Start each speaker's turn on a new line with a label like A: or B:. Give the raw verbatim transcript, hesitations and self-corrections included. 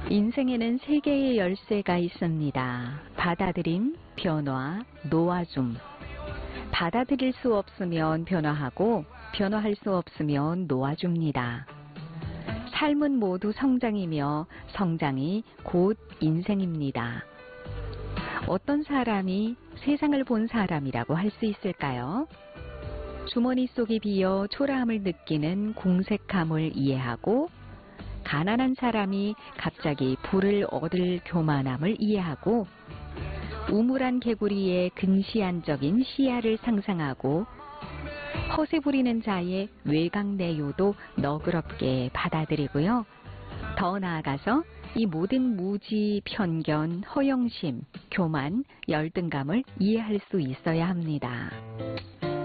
A: 인생에는 세 개의 열쇠가 있습니다. 받아들임, 변화, 놓아줌. 받아들일 수 없으면 변화하고 변화할 수 없으면 놓아줍니다. 삶은 모두 성장이며 성장이 곧 인생입니다. 어떤 사람이 세상을 본 사람이라고 할 수 있을까요? 주머니 속이 비어 초라함을 느끼는 궁색함을 이해하고, 가난한 사람이 갑자기 부를 얻을 교만함을 이해하고, 우물한 개구리의 근시안적인 시야를 상상하고, 허세 부리는 자의 외강내요도 너그럽게 받아들이고요. 더 나아가서 이 모든 무지, 편견, 허영심, 교만, 열등감을 이해할 수 있어야 합니다.